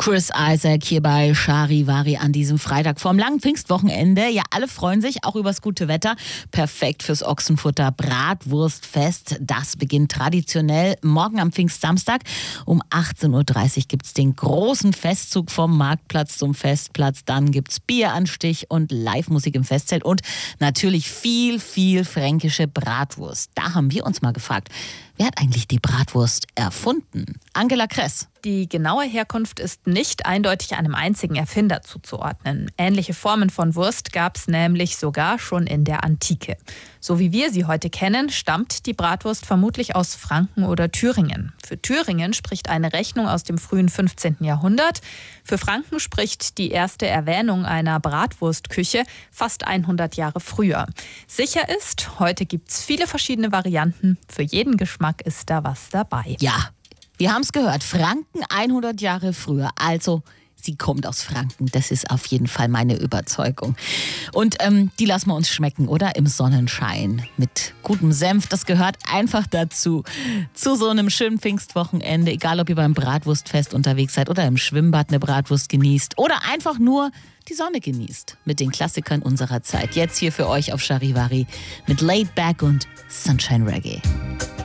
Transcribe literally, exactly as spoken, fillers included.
Chris Isaak hier bei Charivari an diesem Freitag vorm langen Pfingstwochenende. Ja, alle freuen sich, auch übers gute Wetter. Perfekt fürs Ochsenfutter Bratwurstfest. Das beginnt traditionell morgen am Pfingstsamstag. Um achtzehn Uhr dreißig gibt es den großen Festzug vom Marktplatz zum Festplatz. Dann gibt es Bieranstich und Live-Musik im Festzelt und natürlich viel, viel fränkische Bratwurst. Da haben wir uns mal gefragt, wer hat eigentlich die Bratwurst erfunden? Angela Kress. Die genaue Herkunft ist nicht eindeutig einem einzigen Erfinder zuzuordnen. Ähnliche Formen von Wurst gab es nämlich sogar schon in der Antike. So wie wir sie heute kennen, stammt die Bratwurst vermutlich aus Franken oder Thüringen. Für Thüringen spricht eine Rechnung aus dem frühen fünfzehnten Jahrhundert. Für Franken spricht die erste Erwähnung einer Bratwurstküche fast hundert Jahre früher. Sicher ist, heute gibt es viele verschiedene Varianten. Für jeden Geschmack ist da was dabei. Ja, wir haben es gehört, Franken hundert Jahre früher, also sie kommt aus Franken, das ist auf jeden Fall meine Überzeugung. Und ähm, die lassen wir uns schmecken, oder? Im Sonnenschein mit gutem Senf, das gehört einfach dazu. Zu so einem schönen Pfingstwochenende, egal ob ihr beim Bratwurstfest unterwegs seid oder im Schwimmbad eine Bratwurst genießt oder einfach nur die Sonne genießt mit den Klassikern unserer Zeit. Jetzt hier für euch auf Charivari mit Laid Back und Sunshine Reggae.